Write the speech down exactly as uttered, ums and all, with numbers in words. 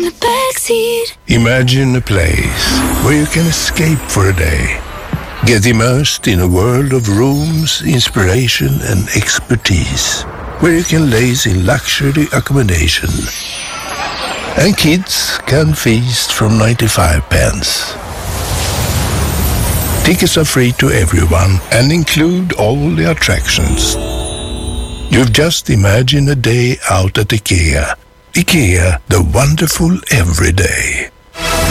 the backseat. Imagine a place where you can escape for a day. Get immersed in a world of rooms, inspiration and expertise. Where you can laze in luxury accommodation. And kids can feast from ninety-five pence. Tickets are free to everyone and include all the attractions. You've just imagined a day out at IKEA. IKEA, the wonderful everyday.